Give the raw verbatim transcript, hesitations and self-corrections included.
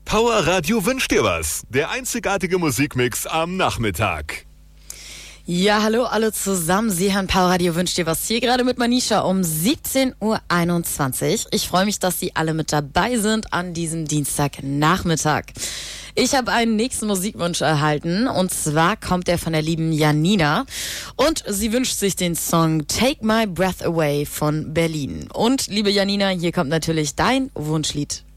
Power Radio wünscht dir was. Der einzigartige Musikmix am Nachmittag. Ja, hallo alle zusammen. Sie hören Power Radio wünscht dir was hier gerade mit Manisha um siebzehn Uhr einundzwanzig. Ich freue mich, dass Sie alle mit dabei sind an diesem Dienstagnachmittag. Ich habe einen nächsten Musikwunsch erhalten und zwar kommt er von der lieben Janina und sie wünscht sich den Song Take My Breath Away von Berlin. Und liebe Janina, hier kommt natürlich dein Wunschlied.